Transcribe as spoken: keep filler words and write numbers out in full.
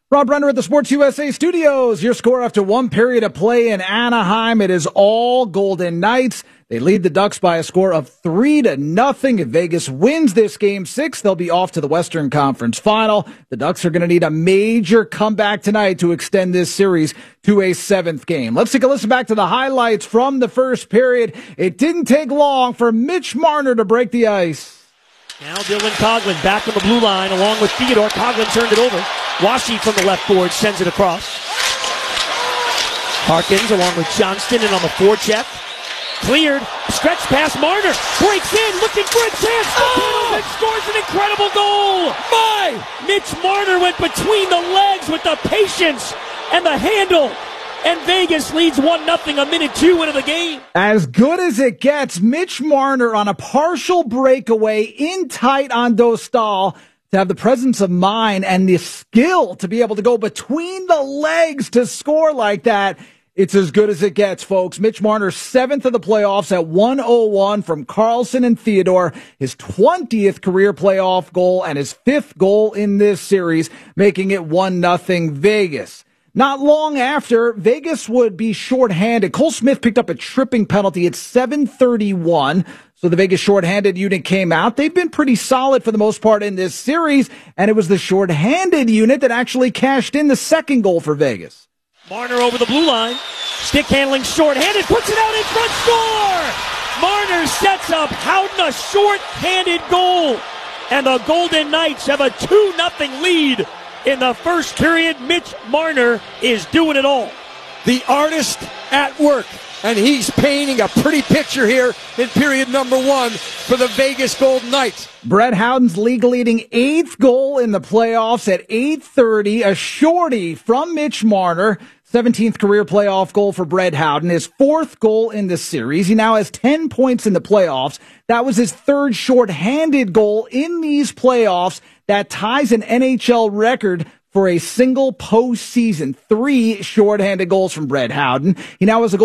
Rob Brenner at the Sports U S A studios. Your score after one period of play in Anaheim. It is all Golden Knights. They lead the Ducks by a score of three to nothing. If Vegas wins this game six, they'll be off to the Western Conference Final. The Ducks are going to need a major comeback tonight to extend this series to a seventh game. Let's take a listen back to the highlights from the first period. It didn't take long for Mitch Marner to break the ice. Now Dylan Coghlan back on the blue line along with Theodore. Coghlan turned it over. Washi from the left board sends it across. Harkins along with Johnston and on the forecheck. Cleared. Stretch pass. Marner breaks in. Looking for a chance. Oh! And scores an incredible goal. My! Mitch Marner went between the legs with the patience and the handle. And Vegas leads one nothing a minute two into the game. As good as it gets, Mitch Marner on a partial breakaway in tight on Dostal to have the presence of mind and the skill to be able to go between the legs to score like that. It's as good as it gets, folks. Mitch Marner, seventh of the playoffs at one oh one from Carlson and Theodore. His twentieth career playoff goal and his fifth goal in this series, making it one nothing Vegas. Not long after, Vegas would be shorthanded. Cole Smith picked up a tripping penalty at seven thirty-one. So the Vegas shorthanded unit came out. They've been pretty solid for the most part in this series, and it was the shorthanded unit that actually cashed in the second goal for Vegas. Marner over the blue line. Stick handling shorthanded. Puts it out in front. Score! Marner sets up Howden a shorthanded goal. And the Golden Knights have a two nothing lead. In the first period, Mitch Marner is doing it all. The artist at work, and he's painting a pretty picture here in period number one for the Vegas Golden Knights. Brett Howden's league-leading eighth goal in the playoffs at eight thirty, a shorty from Mitch Marner. seventeenth career playoff goal for Brett Howden, his fourth goal in the series. He now has ten points in the playoffs. That was his third shorthanded goal in these playoffs. That ties an N H L record for a single postseason. Three shorthanded goals from Brett Howden. He now has a goal